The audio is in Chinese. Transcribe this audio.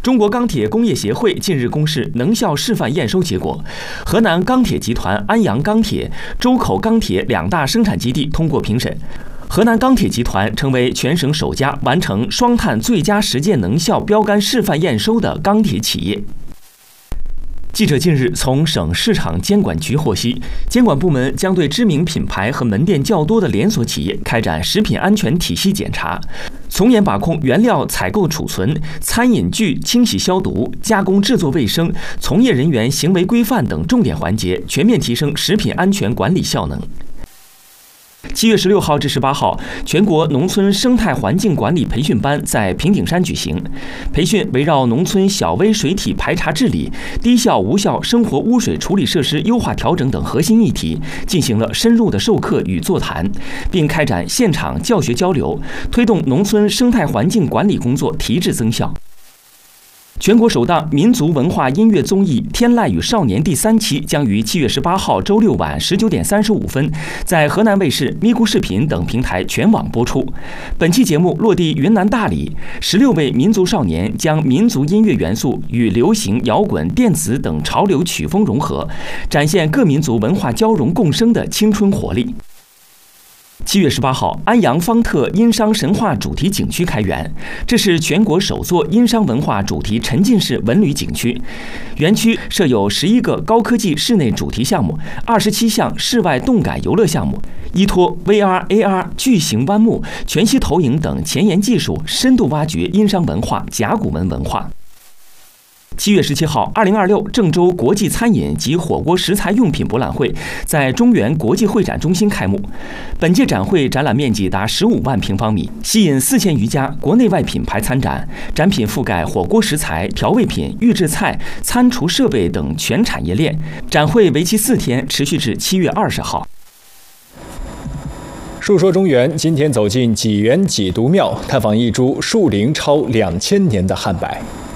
中国钢铁工业协会近日公示能效示范验收结果，河南钢铁集团安阳钢铁、周口钢铁两大生产基地通过评审。河南钢铁集团成为全省首家完成双碳最佳实践能效标杆示范验收的钢铁企业。记者近日从省市场监管局获悉，监管部门将对知名品牌和门店较多的连锁企业开展食品安全体系检查，从严把控原料采购储存、餐饮具清洗消毒、加工制作卫生、从业人员行为规范等重点环节，全面提升食品安全管理效能。7月16号至18号，全国农村生态环境管理培训班在平顶山举行。培训围绕农村小微水体排查治理、低效无效生活污水处理设施优化调整等核心议题，进行了深入的授课与座谈，并开展现场教学交流，推动农村生态环境管理工作提质增效。全国首档民族文化音乐综艺《天籁与少年》第3期将于7月18号周六晚19点35分在河南卫视、咪咕视频等平台全网播出。本期节目落地云南大理，16位民族少年将民族音乐元素与流行、摇滚、电子等潮流曲风融合，展现各民族文化交融共生的青春活力。7月18号，安阳方特殷商神话主题景区开园，这是全国首座殷商文化主题沉浸式文旅景区。园区设有11个高科技室内主题项目，27项室外动感游乐项目，依托 VR、AR、巨型湾幕、全息投影等前沿技术，深度挖掘殷商文化、甲骨文文化。7月17号，2026郑州国际餐饮及火锅食材用品博览会在中原国际会展中心开幕。本届展会展览面积达15万平方米，吸引4000余家国内外品牌参展。展品覆盖火锅食材、调味品、预制菜、餐厨设备等全产业链。展会为期4天，持续至7月20号。 述说中原，今天走进济源济毒庙，探访一株树龄超2000年的汉柏。